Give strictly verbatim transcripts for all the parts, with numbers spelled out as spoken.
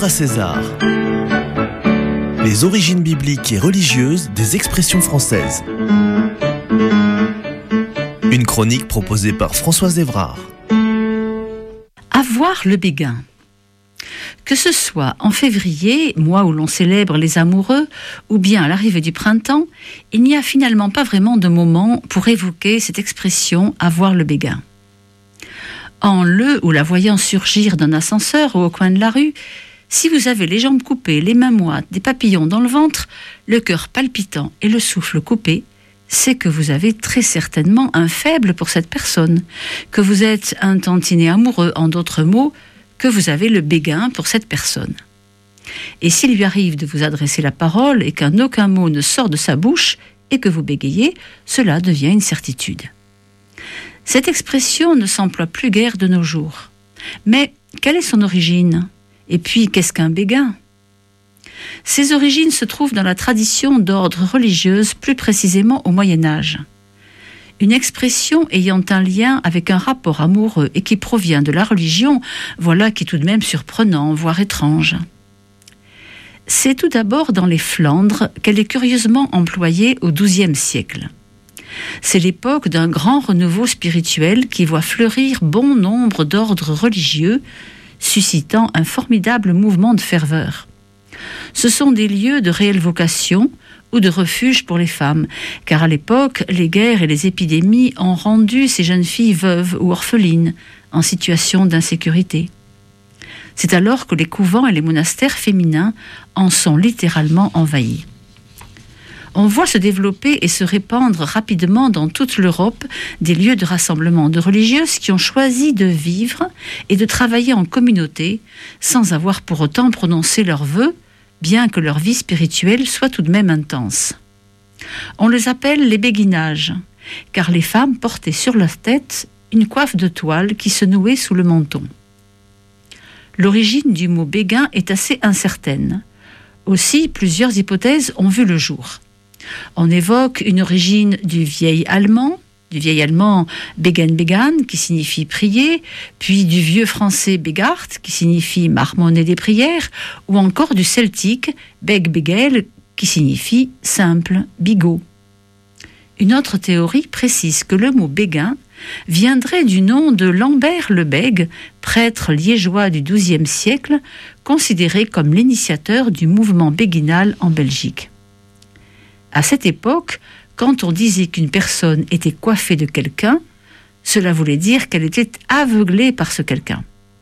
à César. Les origines bibliques et religieuses des expressions françaises. Une chronique proposée par Françoise Évrard. Avoir le béguin. Que ce soit en février, mois où l'on célèbre les amoureux, ou bien à l'arrivée du printemps, il n'y a finalement pas vraiment de moment pour évoquer cette expression « avoir le béguin ». En le ou la voyant surgir d'un ascenseur ou au coin de la rue, si vous avez les jambes coupées, les mains moites, des papillons dans le ventre, le cœur palpitant et le souffle coupé, c'est que vous avez très certainement un faible pour cette personne, que vous êtes un tantinet amoureux, en d'autres mots, que vous avez le béguin pour cette personne. Et s'il lui arrive de vous adresser la parole et qu'un aucun mot ne sort de sa bouche et que vous bégayez, cela devient une certitude. Cette expression ne s'emploie plus guère de nos jours. Mais quelle est son origine ? Et puis, qu'est-ce qu'un béguin ? Ses origines se trouvent dans la tradition d'ordre religieuse, plus précisément au Moyen-Âge. Une expression ayant un lien avec un rapport amoureux et qui provient de la religion, voilà qui est tout de même surprenant, voire étrange. C'est tout d'abord dans les Flandres qu'elle est curieusement employée au douzième siècle. C'est l'époque d'un grand renouveau spirituel qui voit fleurir bon nombre d'ordres religieux, suscitant un formidable mouvement de ferveur. Ce sont des lieux de réelle vocation ou de refuge pour les femmes, car à l'époque, les guerres et les épidémies ont rendu ces jeunes filles veuves ou orphelines, en situation d'insécurité. C'est alors que les couvents et les monastères féminins en sont littéralement envahis. On voit se développer et se répandre rapidement dans toute l'Europe des lieux de rassemblement de religieuses qui ont choisi de vivre et de travailler en communauté sans avoir pour autant prononcé leurs vœux, bien que leur vie spirituelle soit tout de même intense. On les appelle les béguinages, car les femmes portaient sur leur tête une coiffe de toile qui se nouait sous le menton. L'origine du mot béguin est assez incertaine. Aussi, plusieurs hypothèses ont vu le jour. On évoque une origine du vieil allemand, du vieil allemand Begen Began, qui signifie prier, puis du vieux français Begart, qui signifie marmonner des prières, ou encore du celtique Beg Begel, qui signifie simple, bigot. Une autre théorie précise que le mot béguin viendrait du nom de Lambert le Bègue, prêtre liégeois du douzième siècle, considéré comme l'initiateur du mouvement béguinal en Belgique. À cette époque, quand on disait qu'une personne était coiffée de quelqu'un, cela voulait dire qu'elle était aveuglée par ce quelqu'un.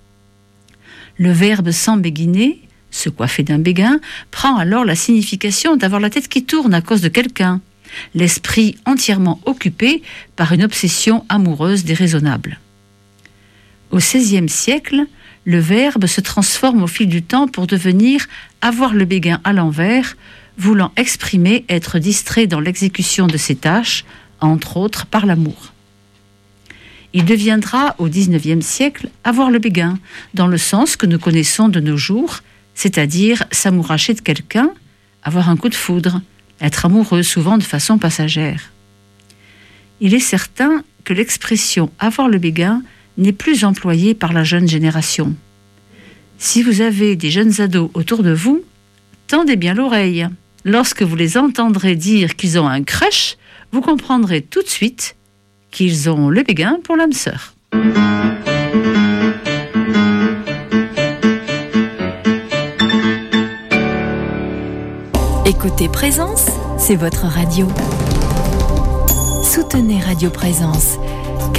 Le verbe s'embéguiner, se coiffer d'un béguin, prend alors la signification d'avoir la tête qui tourne à cause de quelqu'un, l'esprit entièrement occupé par une obsession amoureuse déraisonnable. Au seizième siècle, le verbe se transforme au fil du temps pour devenir avoir le béguin à l'envers, voulant exprimer être distrait dans l'exécution de ses tâches, entre autres par l'amour. Il deviendra, au dix-neuvième siècle, avoir le béguin, dans le sens que nous connaissons de nos jours, c'est-à-dire s'amouracher de quelqu'un, avoir un coup de foudre, être amoureux souvent de façon passagère. Il est certain que l'expression « avoir le béguin » n'est plus employée par la jeune génération. Si vous avez des jeunes ados autour de vous, tendez bien l'oreille. Lorsque vous les entendrez dire qu'ils ont un crush, vous comprendrez tout de suite qu'ils ont le béguin pour l'âme sœur. Écoutez Présence, c'est votre radio. Soutenez Radio Présence.